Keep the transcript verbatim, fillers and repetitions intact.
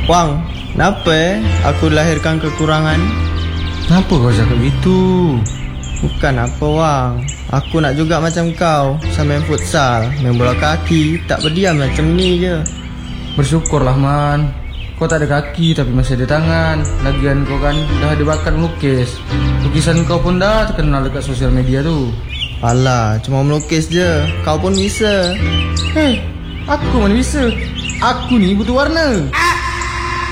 Wang, kenapa eh? Aku dilahirkan kekurangan? Kenapa kau cakap gitu? Bukan apa Wang, aku nak juga macam kau, sama main futsal, main bola kaki, tak berdiam macam ni je. Bersyukurlah Man, kau tak ada kaki tapi masih ada tangan. Lagian kau kan dah ada bakat melukis. Lukisan kau pun dah terkenal dekat sosial media tu. Alah, cuma melukis je, kau pun bisa. Hei, aku mana bisa? Aku ni butuh warna.